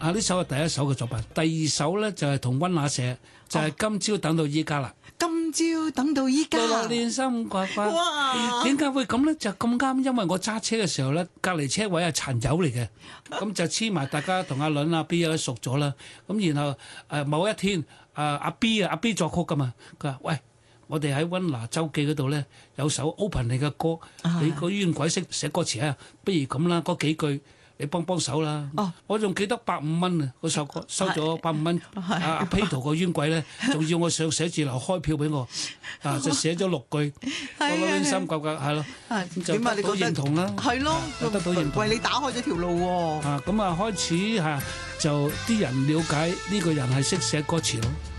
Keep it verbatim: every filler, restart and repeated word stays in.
啊，呢首係第一首嘅作品，第二首咧就係同溫拿寫，就係、是、今朝等到依家啦。 今朝等到依家， 六年心掛掛。哇！點解會咁咧？就咁啱，因為我揸車嘅時候咧，隔離車位係殘友嚟嘅，咁就黐埋大家同阿倫阿 B 咧熟咗啦。咁然後誒、呃、某一天，誒、呃、阿 B 啊阿 B 作曲噶嘛，佢話：喂，我哋喺溫拿周記嗰度咧有首 open 你嘅歌，你個冤鬼識寫歌詞啊，不如咁啦，嗰幾句。你幫幫手啦！哦、我仲記得百五蚊啊，嗰首歌收咗百五蚊。阿阿 Peter 個冤鬼咧，仲要我上寫字樓開票俾我，啊就寫咗六句，我攞啲心夠夠係咯，咁就得到認同啦。 係咯， 得到認同， 為你打開咗條路喎。 啊咁啊，開始嚇就啲人了解呢個人係識寫歌詞咯。